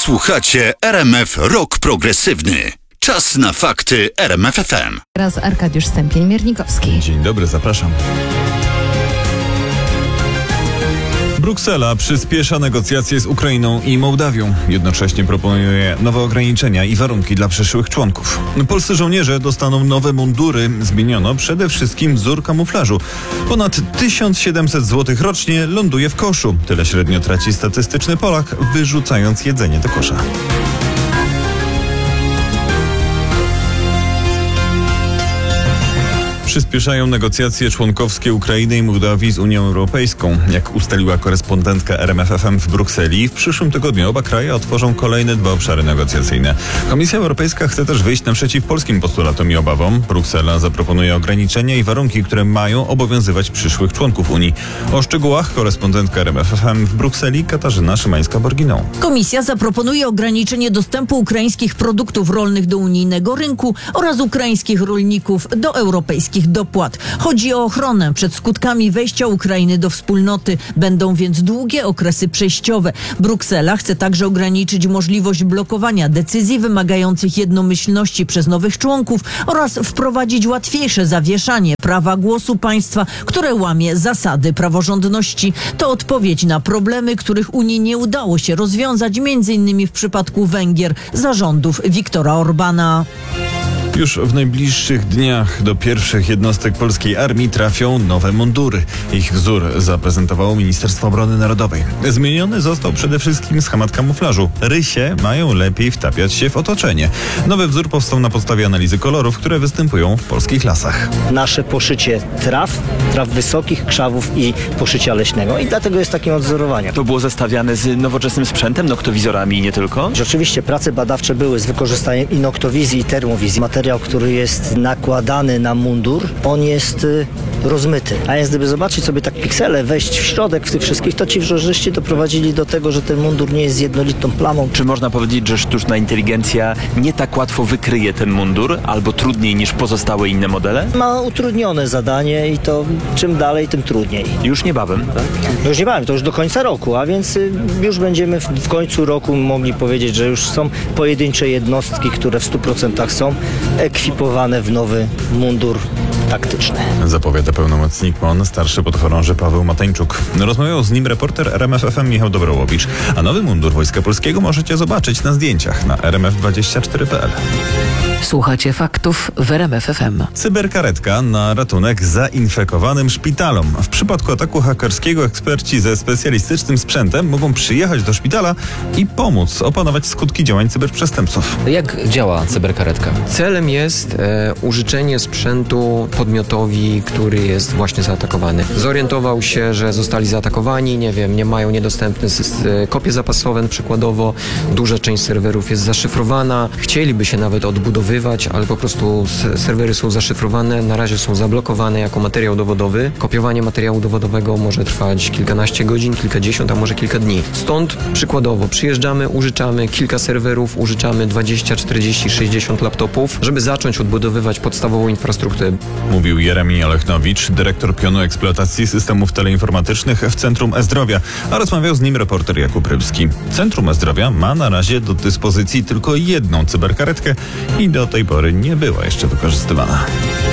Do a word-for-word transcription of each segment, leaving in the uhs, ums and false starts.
Słuchacie R M F Rock Progresywny. Czas na fakty R M F F M. Teraz Arkadiusz Stępień-Miernikowski. Dzień dobry, zapraszam. Bruksela przyspiesza negocjacje z Ukrainą i Mołdawią. Jednocześnie proponuje nowe ograniczenia i warunki dla przyszłych członków. Polscy żołnierze dostaną nowe mundury. Zmieniono przede wszystkim wzór kamuflażu. Ponad tysiąc siedemset złotych rocznie ląduje w koszu. Tyle średnio traci statystyczny Polak, wyrzucając jedzenie do kosza. Przyspieszają negocjacje członkowskie Ukrainy i Mołdawii z Unią Europejską. Jak ustaliła korespondentka R M F F M w Brukseli, w przyszłym tygodniu oba kraje otworzą kolejne dwa obszary negocjacyjne. Komisja Europejska chce też wyjść naprzeciw polskim postulatom i obawom. Bruksela zaproponuje ograniczenia i warunki, które mają obowiązywać przyszłych członków Unii. O szczegółach korespondentka R M F F M w Brukseli Katarzyna Szymańska-Borginą. Komisja zaproponuje ograniczenie dostępu ukraińskich produktów rolnych do unijnego rynku oraz ukraińskich rolników do europejskich dopłat. Chodzi o ochronę przed skutkami wejścia Ukrainy do wspólnoty. Będą więc długie okresy przejściowe. Bruksela chce także ograniczyć możliwość blokowania decyzji wymagających jednomyślności przez nowych członków oraz wprowadzić łatwiejsze zawieszanie prawa głosu państwa, które łamie zasady praworządności. To odpowiedź na problemy, których Unii nie udało się rozwiązać, między innymi w przypadku Węgier za rządów Viktora Orbana. Już w najbliższych dniach do pierwszych jednostek polskiej armii trafią nowe mundury. Ich wzór zaprezentowało Ministerstwo Obrony Narodowej. Zmieniony został przede wszystkim schemat kamuflażu. Rysie mają lepiej wtapiać się w otoczenie. Nowy wzór powstał na podstawie analizy kolorów, które występują w polskich lasach. Nasze poszycie traw, traw wysokich, krzawów i poszycia leśnego. I dlatego jest takie odzorowanie. To było zestawiane z nowoczesnym sprzętem, noktowizorami i nie tylko? Rzeczywiście prace badawcze były z wykorzystaniem i noktowizji, i termowizji. Materiał, który jest nakładany na mundur, on jest y, rozmyty. A więc gdyby zobaczyć sobie tak piksele, wejść w środek w tych wszystkich, to ci żołnierze doprowadzili do tego, że ten mundur nie jest jednolitą plamą. Czy można powiedzieć, że sztuczna inteligencja nie tak łatwo wykryje ten mundur, albo trudniej niż pozostałe inne modele? Ma utrudnione zadanie i to czym dalej, tym trudniej. Już niebawem, tak? No już niebawem, to już do końca roku, a więc y, już będziemy w, w końcu roku mogli powiedzieć, że już są pojedyncze jednostki, które w stu procentach są ekwipowane w nowy mundur taktyczny. Zapowiada pełnomocnik M O N, starszy podchorąży Paweł Mateńczuk. Rozmawiał z nim reporter R M F F M Michał Dobrołowicz. A nowy mundur Wojska Polskiego możecie zobaczyć na zdjęciach na r m f dwadzieścia cztery kropka p l. Słuchacie faktów w R M F F M. Cyberkaretka na ratunek zainfekowanym szpitalom. W przypadku ataku hakerskiego eksperci ze specjalistycznym sprzętem mogą przyjechać do szpitala i pomóc opanować skutki działań cyberprzestępców. Jak działa cyberkaretka? Celem jest e, użyczenie sprzętu podmiotowi, który jest właśnie zaatakowany. Zorientował się, że zostali zaatakowani, nie wiem, nie mają niedostępne e, kopie zapasowe przykładowo, duża część serwerów jest zaszyfrowana, chcieliby się nawet odbudowywać, ale po prostu serwery są zaszyfrowane, na razie są zablokowane jako materiał dowodowy. Kopiowanie materiału dowodowego może trwać kilkanaście godzin, kilkadziesiąt, a może kilka dni. Stąd przykładowo przyjeżdżamy, użyczamy kilka serwerów, użyczamy dwadzieścia, czterdzieści, sześćdziesiąt laptopów, żeby zacząć odbudowywać podstawową infrastrukturę. Mówił Jeremi Olechnowicz, dyrektor pionu eksploatacji systemów teleinformatycznych w Centrum E-Zdrowia, a rozmawiał z nim reporter Jakub Rybski. Centrum E-Zdrowia ma na razie do dyspozycji tylko jedną cyberkaretkę i do tej pory nie była jeszcze wykorzystywana.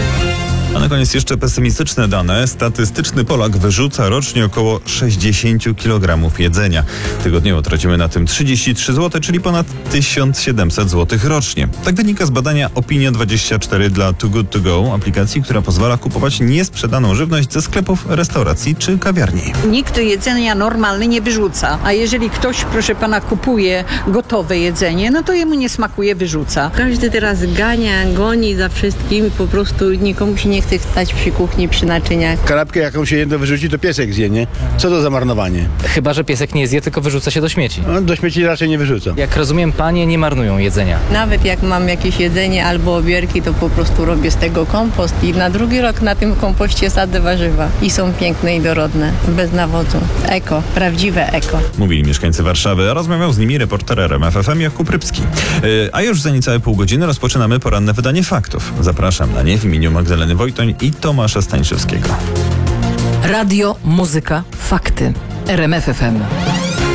A na koniec jeszcze pesymistyczne dane. Statystyczny Polak wyrzuca rocznie około sześćdziesiąt kilogramów jedzenia. Tygodniowo tracimy na tym trzydzieści trzy złote, czyli ponad tysiąc siedemset złotych rocznie. Tak wynika z badania Opinia dwadzieścia cztery dla Too Good To Go, aplikacji, która pozwala kupować niesprzedaną żywność ze sklepów, restauracji czy kawiarni. Nikt jedzenia normalnie nie wyrzuca, a jeżeli ktoś, proszę pana, kupuje gotowe jedzenie, no to jemu nie smakuje, wyrzuca. Każdy teraz gania, goni za wszystkim, po prostu nikomu się nie chce stać przy kuchni, przy naczyniach. Kanapkę, jaką się jedno wyrzuci, to piesek zje, nie? Co to za marnowanie? Chyba że piesek nie zje, tylko wyrzuca się do śmieci. No, do śmieci raczej nie wyrzuca. Jak rozumiem, panie nie marnują jedzenia. Nawet jak mam jakieś jedzenie albo obierki, to po prostu robię z tego kompost i na drugi rok na tym kompoście sadzę warzywa. I są piękne i dorodne, bez nawozu. Eko, prawdziwe eko. Mówili mieszkańcy Warszawy, a rozmawiał z nimi reporter R M F F M Jakub Rybski. Yy, a już za niecałe pół godziny rozpoczynamy poranne wydanie faktów. Zapraszam na nie w imieniu Magdaleny Wojtoń i Tomasza Stańszewskiego. Radio, muzyka, fakty. R M F F M.